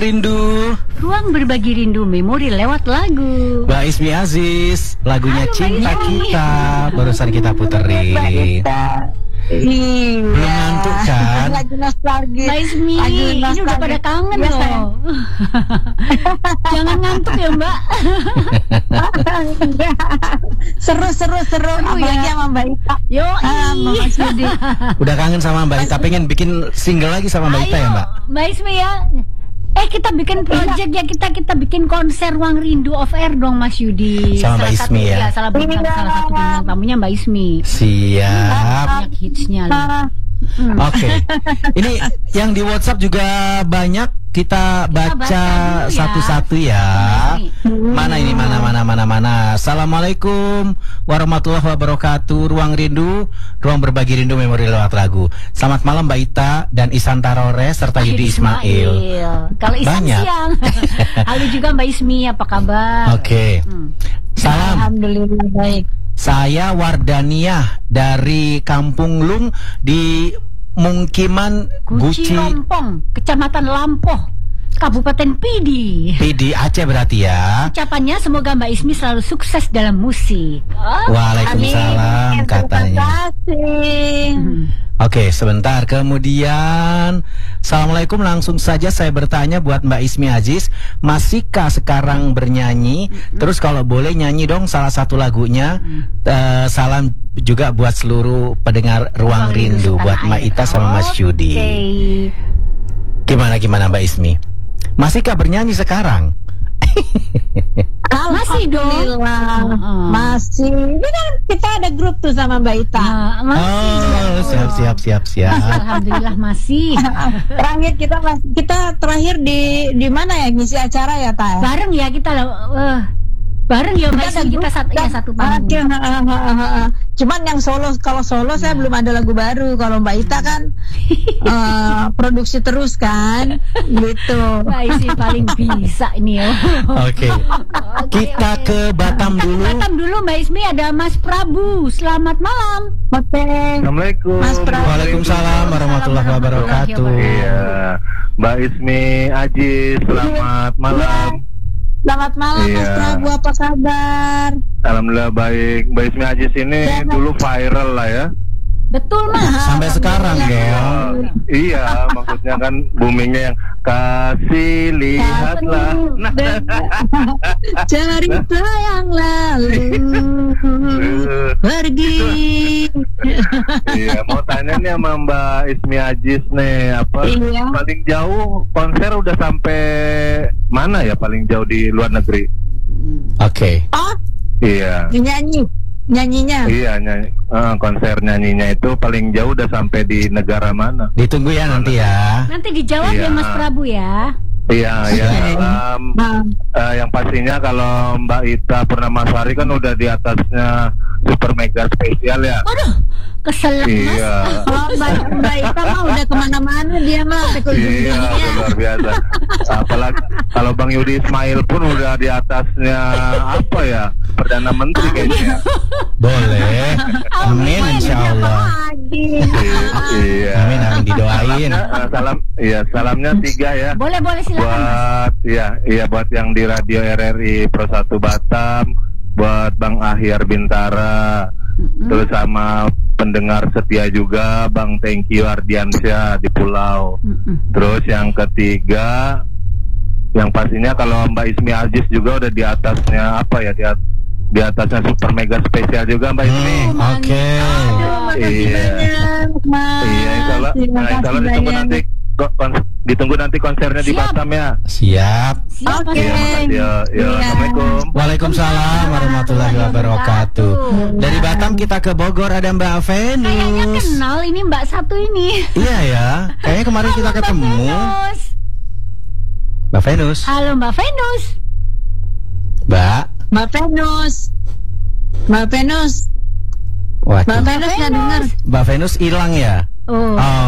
Rindu. Ruang berbagi rindu memori lewat lagu. Mbak Ismi Aziz, lagunya Halo, Cinta Mbak Ismi. Kita barusan kita puterin. Iya. Belum ngantuk kan? Lagi nostalgia. Mbak Ismi, Lagi ini udah nostalgia. pada kangen Iya, loh. sayang. Jangan ngantuk ya Mbak. Seru. Apalagi ya. sama Mbak Ita. Yo, Sama Mas Yudi. Udah kangen sama Mbak Ita, pengen bikin single lagi sama Mbak Ita ya Mbak? Mbak Ismi ya. Kita bikin project ya, kita bikin konser Ruang Rindu off air dong Mas Yudi. Sama Mbak Ismi ya? Salah satu bintang tamunya Mbak Ismi. Siap. Banyak hitsnya lah. Oke. Ini yang di WhatsApp juga banyak. Kita baca baca dulu ya. satu-satu ya. Mana ini? Mana. Assalamualaikum warahmatullahi wabarakatuh. Ruang Rindu, ruang berbagi rindu memori lewat lagu. Selamat malam Mbak Ita dan Isan Tarore serta Yudi Ismail. Kalau Isan Banyak. siang. Halo juga Mbak Ismi, apa kabar? Oke. Salam. Alhamdulillah baik. Saya Wardaniah dari Kampung Lung di Mungkiman Guci Lompong, Kecamatan Lampoh, Kabupaten Pidi. Pidi Aceh berarti ya. Ucapannya semoga Mbak Ismi selalu sukses dalam musik. Waalaikumsalam katanya. Terima kasih. Oke, sebentar. Kemudian Assalamualaikum, langsung saja saya bertanya buat Mbak Ismi Aziz, masihkah sekarang bernyanyi? Terus kalau boleh nyanyi dong salah satu lagunya. Salam juga buat seluruh pendengar Ruang Rindu, buat Mbak Ita sama Mas Yudi. Gimana Mbak Ismi? Masihkah bernyanyi sekarang? Masih dong. Alhamdulillah. Masih. Ini kan kita ada grup tuh sama Mbak Ita. Masih. Oh, siap. Alhamdulillah masih. Terakhir kita terakhir di mana ya ngisi acara ya Ta? Bareng ya kita bareng ya Mbak Ismi, kita satu panggung. Cuman yang kalau solo saya belum ada lagu baru. Kalau Mbak Ita kan produksi terus kan, gitu. Mbak Ismi paling bisa ini ya. Oke. Kita ke Batam dulu. Batam dulu Mbak Ismi, ada Mas Prabu. Selamat malam. Oke. Assalamualaikum. Mas Prabu. Waalaikumsalam warahmatullahi wabarakatuh. Iya, Mbak Ismi Aziz, selamat malam. Selamat malam Mas Iya. Prabu, apa kabar? Alhamdulillah baik. Mbak Ismi Aziz ini dulu viral lah ya. Betul Mas. Sampai sekarang, Gel. Iya, maksudnya kan boomingnya yang kasih lihatlah. Nah, Cerita yang lalu pergi. iya, mau tanya nih sama Mbak Ismi Aziz nih, apa Iya. paling jauh konser udah sampai mana ya paling jauh di luar negeri? Oke. Oh, Iya. nyanyinya. Iya, konser nyanyinya itu paling jauh udah sampai di negara mana? Ditunggu ya nanti ya. Nanti dijawab Iya. ya Mas Prabu ya. Iya, yang pastinya kalau Mbak Ita Purnamasari kan udah di atasnya super mega spesial ya. Waduh, keselak Mas. Iya, Oh, Mbak Ita mah udah kemana-mana dia mah sampai ke ujung iya, dunia. luar biasa. Apalagi kalau Bang Yudi Ismail pun udah di atasnya apa ya, Perdana Menteri kayaknya. Boleh. Amin insyaallah. Iya. Amin didoain. Salamnya 3 ya. Boleh silakan Mas. Buat buat yang di radio RRI Pro 1 Batam, buat Bang Ahyar Bintara, terus sama pendengar setia juga Bang Thank You Ardiansyah di Pulau. Terus yang ketiga, yang pastinya kalau Mbak Ismi Aziz juga udah di atasnya apa ya, di atasnya super mega spesial juga Mbak Ismi. Oke. Makasih Iya. banyak, Mas. Iya, insya Allah ditunggu nanti konsernya di Siap. Batam ya. Siap. Siap Mas. Oke. Iya, makasih ya. Iya. Assalamualaikum. Waalaikumsalam warahmatullahi wabarakatuh. Dari Batam kita ke Bogor, ada Mbak Kayaknya Venus. kenal ini Mbak satu ini. Iya ya. Kayaknya kemarin kita Halo, Mbak ketemu. Venus. Mbak Venus. Halo Mbak Venus. Mbak. Mbak Venus. Waduh. Mbak Venus nggak dengar. Mbak Venus hilang ya? Oh. Oh.